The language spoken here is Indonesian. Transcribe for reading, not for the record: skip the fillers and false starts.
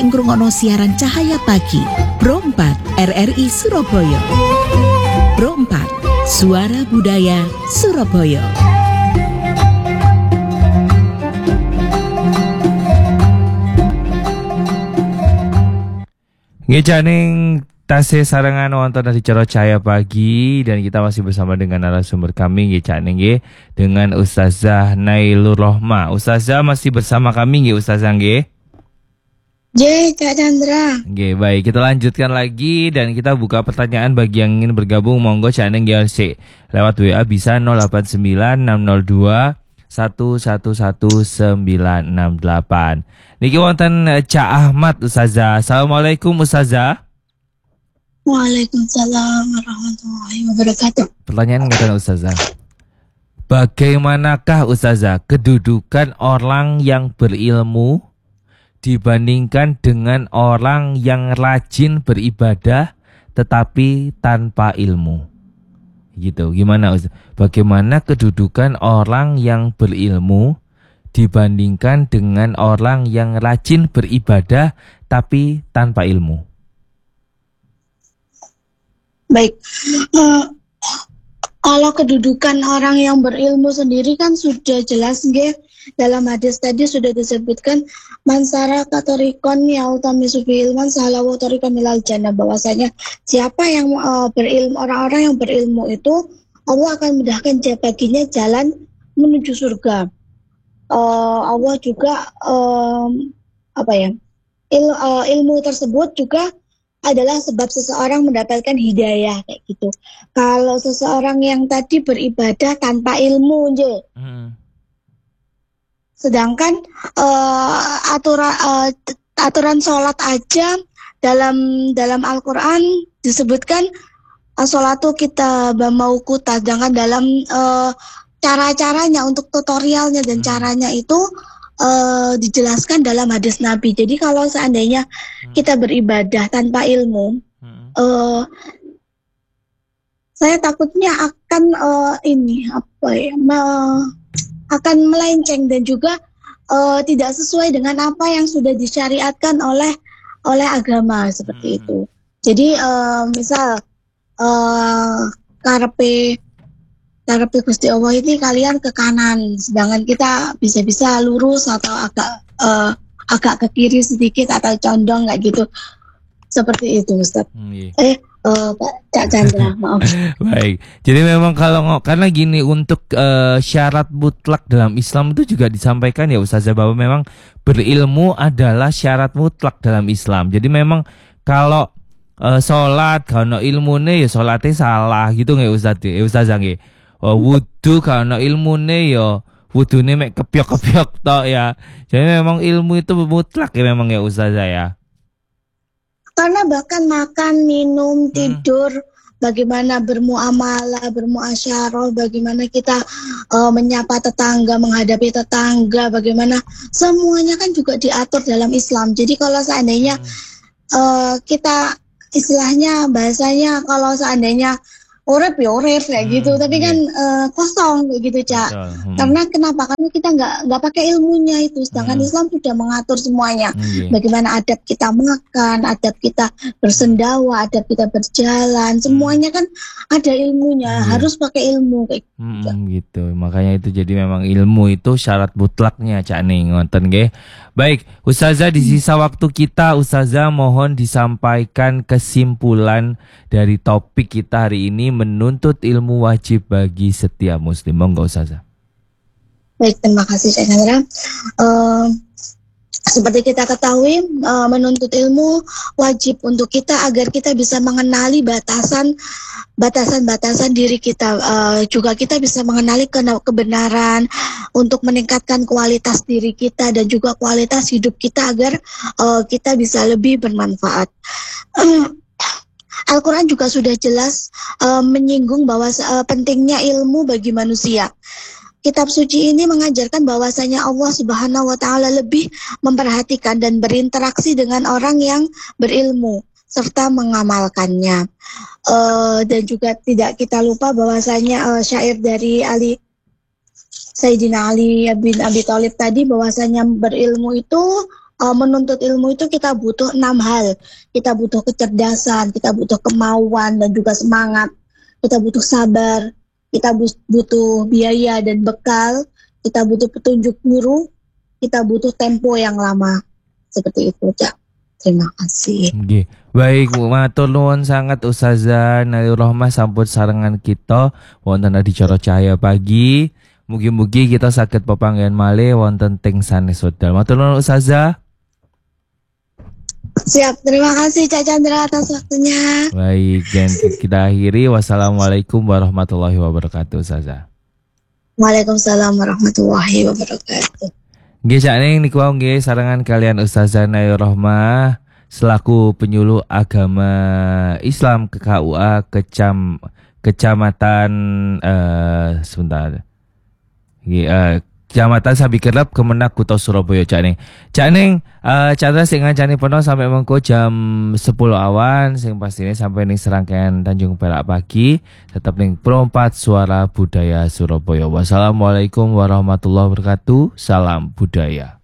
isih ngrungokno siaran Cahaya Pagi Pro 4 RRI Surabaya. Pro 4 Suara Budaya Surabaya. Ngejaning tasih sarengan wonten di acara Cahaya Pagi dan kita masih bersama dengan narasumber kami nggih dengan Ustazah Nailur Rohma. Ustazah masih bersama kami nggih Ustazah nggih? Nggih, Kak Chandra. Nggih, baik, kita lanjutkan lagi dan kita buka pertanyaan bagi yang ingin bergabung. Monggo Cak Neng nggih lewat WA bisa 089 602 111968. Niki wonten Cak Ahmad Ustazah. Assalamualaikum Ustazah. Waalaikumsalam warahmatullahi wabarakatuh. Pertanyaan ngeten Ustazah. Bagaimanakah Ustazah kedudukan orang yang berilmu dibandingkan dengan orang yang rajin beribadah tetapi tanpa ilmu? Gitu. Gimana Ustaz? Bagaimana kedudukan orang yang berilmu dibandingkan dengan orang yang rajin beribadah tapi tanpa ilmu? Baik. Kalau kedudukan orang yang berilmu sendiri kan sudah jelas nggih. Dalam hadis tadi sudah disebutkan mansara katorikon yautami sufi ilman sahalahu torikon ilal jannah, bahwasanya siapa yang berilmu, orang-orang yang berilmu itu Allah akan mudahkan baginya jalan menuju surga. Allah juga ilmu tersebut juga adalah sebab seseorang mendapatkan hidayah kayak gitu. Kalau seseorang yang tadi beribadah tanpa ilmu sedangkan aturan sholat aja dalam Al-Quran disebutkan sholatu kita mauquta, sedangkan dalam cara-caranya untuk tutorialnya dan caranya itu dijelaskan dalam hadis Nabi. Jadi kalau seandainya kita beribadah tanpa ilmu, saya takutnya akan akan melenceng dan juga tidak sesuai dengan apa yang sudah disyariatkan oleh agama seperti itu. Jadi misal karepe Gusti Allah ini kalian ke kanan, sedangkan kita bisa lurus atau agak ke kiri sedikit atau condong kayak gitu. Seperti itu Ustaz. Pak Cak Chandra, maaf. Baik. Jadi memang karena gini, untuk syarat mutlak dalam Islam itu juga disampaikan ya Ustazah, bahwa memang berilmu adalah syarat mutlak dalam Islam. Jadi memang kalau sholat kalau ilmune ya sholatnya salah gitu nggak Ustazah nggih. Wudu kalau ilmune ya wudune mek kepiok-kepiok tok ya. Jadi memang ilmu itu mutlak ya memang ya Ustazah ya. Karena bahkan makan, minum, tidur, bagaimana bermuamalah, bermuasyarah, bagaimana kita menyapa tetangga, menghadapi tetangga, bagaimana semuanya kan juga diatur dalam Islam. Jadi kalau seandainya kita istilahnya bahasanya kalau seandainya urip kayak gitu, tapi kan kosong kayak gitu Cak. Karena kenapa? Karena kita nggak pakai ilmunya itu, sedangkan Islam sudah mengatur semuanya. Bagaimana adab kita makan, adab kita bersendawa, adab kita berjalan, semuanya kan ada ilmunya, harus pakai ilmu kayak gitu. Makanya itu jadi memang ilmu itu syarat mutlaknya Cak Ning ngonten nggih. Baik, Ustazah, di sisa waktu kita, Ustazah mohon disampaikan kesimpulan dari topik kita hari ini, menuntut ilmu wajib bagi setiap muslim. Monggo Ustazah. Baik, terima kasih Cak Chandra. Seperti kita ketahui, menuntut ilmu wajib untuk kita agar kita bisa mengenali batasan-batasan diri kita. Juga kita bisa mengenali kebenaran untuk meningkatkan kualitas diri kita dan juga kualitas hidup kita agar kita bisa lebih bermanfaat. Al-Quran juga sudah jelas menyinggung bahwa pentingnya ilmu bagi manusia. Kitab suci ini mengajarkan bahwasanya Allah Subhanahu wa Ta'ala lebih memperhatikan dan berinteraksi dengan orang yang berilmu serta mengamalkannya. Dan juga tidak kita lupa bahwasanya syair dari Sayyidina Ali bin Abi Thalib tadi, bahwasanya berilmu itu menuntut ilmu itu kita butuh 6 hal. Kita butuh kecerdasan, kita butuh kemauan dan juga semangat. Kita butuh sabar, kita butuh biaya dan bekal, kita butuh petunjuk guru, kita butuh tempo yang lama. Seperti itu, Cak. Terima kasih. Nggih. Baik, matur nuwun sangat Ustazah Nail Rohmah sampun sarengan kita wonten adicara Cahaya Pagi. Mugi-mugi kita saged pepanggihan malih wonten teng sanes wekdal. Matur nuwun Ustazah. Siap, terima kasih Cak Chandra atas waktunya. Baik, dan kita akhiri. Wassalamualaikum warahmatullahi wabarakatuh Ustazah. Waalaikumsalam warahmatullahi wabarakatuh. Nggih sakniki niku wau nggih sarengan kalian Ustazah Nail Rohmah selaku penyuluh agama Islam KKUA Kecamatan sebentar. Kecamatan Sabikerep Kemenak Kutha Surabaya Cak Ning Chandra sing ngancani penuh sampai mengko jam 10 awan sing pastine sampai ning serangkaian Tanjung Perak Pagi tetap ning Pro 4 Suara Budaya Surabaya. Wassalamualaikum warahmatullahi wabarakatuh. Salam budaya.